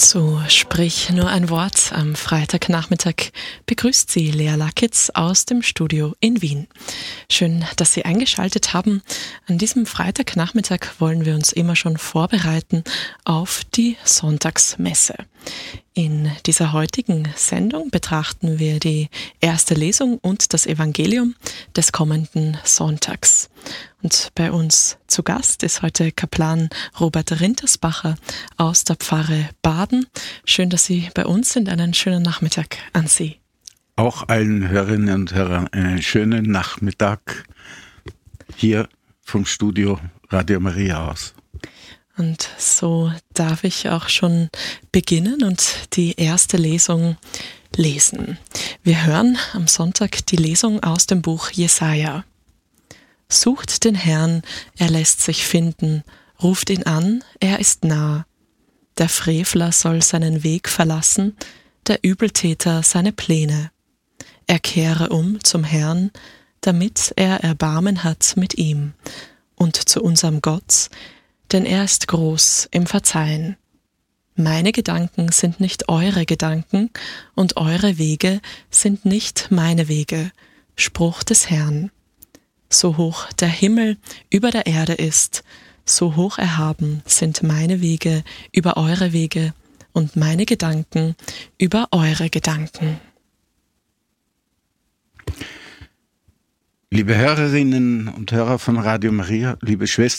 So, sprich nur ein Wort. Am Freitagnachmittag begrüßt Sie Lea Lakitz aus dem Studio in Wien. Schön, dass Sie eingeschaltet haben. An diesem Freitagnachmittag wollen wir uns immer schon vorbereiten auf die Sonntagsmesse. In dieser heutigen Sendung betrachten wir die erste Lesung und das Evangelium des kommenden Sonntags. Und bei uns zu Gast ist heute Kaplan Robert Rintersbacher aus der Pfarre Baden. Schön, dass Sie bei uns sind. Einen schönen Nachmittag an Sie. Auch allen Hörerinnen und Hörern einen schönen Nachmittag hier vom Studio Radio Maria aus. Und so darf ich auch schon beginnen und die erste Lesung lesen. Wir hören am Sonntag die Lesung aus dem Buch Jesaja. Sucht den Herrn, er lässt sich finden, ruft ihn an, er ist nah. Der Frevler soll seinen Weg verlassen, der Übeltäter seine Pläne. Er kehre um zum Herrn, damit er Erbarmen hat mit ihm, und zu unserem Gott, denn er ist groß im Verzeihen. Meine Gedanken sind nicht eure Gedanken, und eure Wege sind nicht meine Wege, Spruch des Herrn. So hoch der Himmel über der Erde ist, so hoch erhaben sind meine Wege über eure Wege und meine Gedanken über eure Gedanken. Liebe Hörerinnen und Hörer von Radio Maria, liebe Schwestern